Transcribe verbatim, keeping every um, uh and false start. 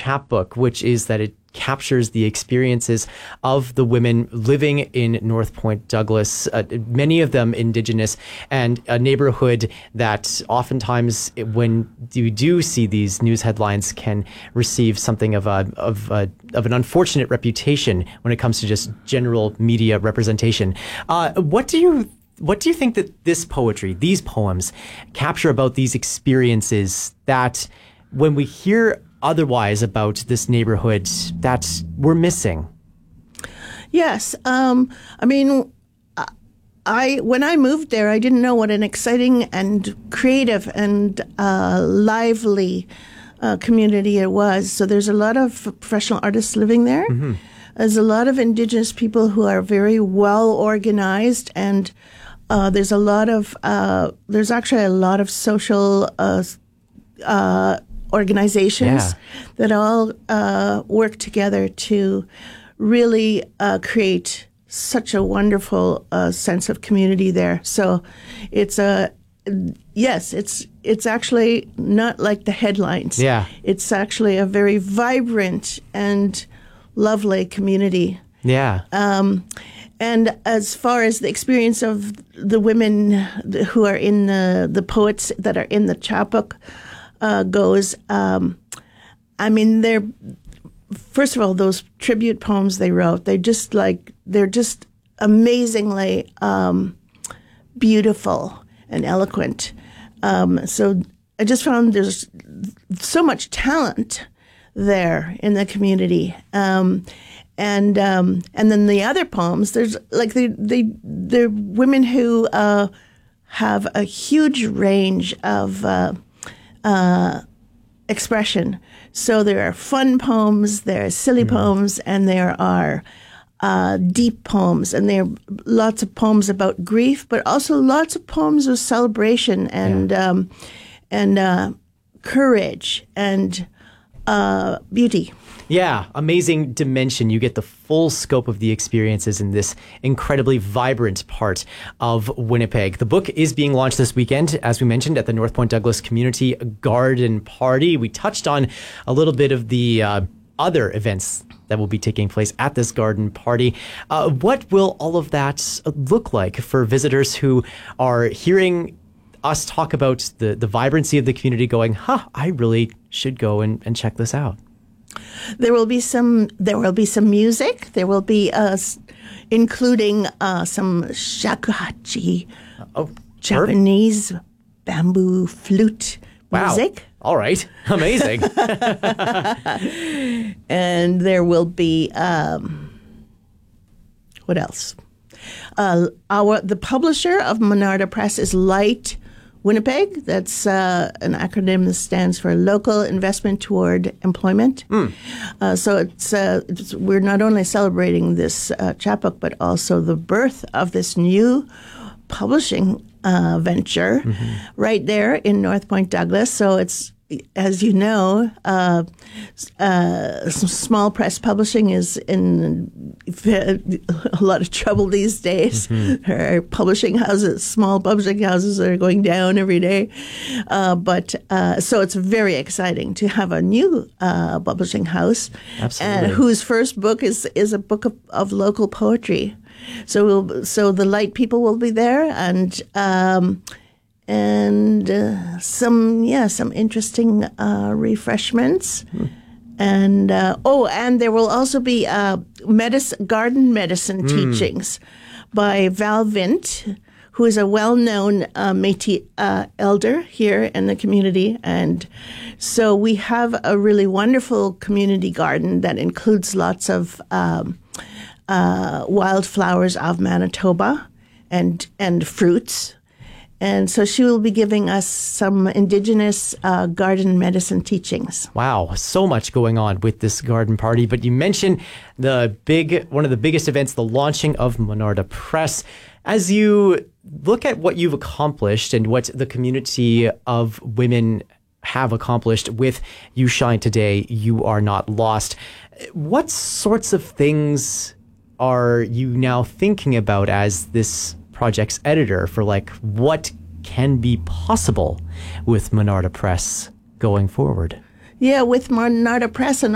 chapbook, which is that it captures the experiences of the women living in North Point Douglas, uh, many of them Indigenous, and a neighborhood that oftentimes, when you do see these news headlines, can receive something of a of a, of an unfortunate reputation when it comes to just general media representation. Uh, what do you What do you think that this poetry, these poems, capture about these experiences that, when we hear otherwise about this neighborhood, that we're missing? Yes. Um, I mean, I when I moved there, I didn't know what an exciting and creative and uh, lively uh, community it was. So there's a lot of professional artists living there. Mm-hmm. There's a lot of Indigenous people who are very well organized, and uh, there's a lot of uh, there's actually a lot of social uh, uh, organizations yeah. that all uh, work together to really uh, create such a wonderful uh, sense of community there. So it's a yes, it's it's actually not like the headlines. Yeah, it's actually a very vibrant and lovely community. Yeah. Um, and as far as the experience of the women who are in the, the poets that are in the chapbook uh, goes, um, I mean, they're, first of all, those tribute poems they wrote, they just like, they're just amazingly um, beautiful and eloquent. Um, so I just found there's so much talent there in the community. Um, and um, and then the other poems, there's like they they they're women who uh, have a huge range of uh, uh, expression. So there are fun poems, there are silly mm-hmm. poems, and there are uh, deep poems, and there are lots of poems about grief, but also lots of poems of celebration and yeah. um, and uh, courage and Uh, beauty. Yeah, amazing dimension. You get the full scope of the experiences in this incredibly vibrant part of Winnipeg. The book is being launched this weekend, as we mentioned, at the North Point Douglas Community Garden Party. We touched on a little bit of the uh, other events that will be taking place at this garden party. Uh, what will all of that look like for visitors who are hearing us talk about the, the vibrancy of the community, going, huh, I really should go and, and check this out? There will be some, there will be some music. There will be, uh, including uh, some shakuhachi, oh, Japanese perfect. bamboo flute wow. music. All right. Amazing. And there will be, um, what else? Uh, our the publisher of Monarda Press is Light Winnipeg. That's uh, an acronym that stands for Local Investment Toward Employment. Mm. Uh, so it's, uh, it's we're not only celebrating this uh, chapbook, but also the birth of this new publishing uh, venture mm-hmm. right there in North Point Douglas. So it's, as you know, uh, uh, small press publishing is in a lot of trouble these days. Mm-hmm. There are publishing houses, small publishing houses that are going down every day. Uh, but uh, so it's very exciting to have a new uh, publishing house, Absolutely. and whose first book is is a book of, of local poetry. So we'll, so the Light people will be there, and. Um, And uh, some, yeah, some interesting uh, refreshments. Mm. And, uh, oh, and there will also be uh, medicine, garden medicine mm. teachings by Val Vint, who is a well-known uh, Métis uh, elder here in the community. And so we have a really wonderful community garden that includes lots of um, uh, wildflowers of Manitoba and and fruits. And so she will be giving us some Indigenous uh, garden medicine teachings. Wow, so much going on with this garden party. But you mentioned the big, one of the biggest events, the launching of Monarda Press. As you look at what you've accomplished and what the community of women have accomplished with You Shine Today, You Are Not Lost, what sorts of things are you now thinking about as this project's editor for, like, what can be possible with Monarda Press going forward? Yeah, with Monarda Press and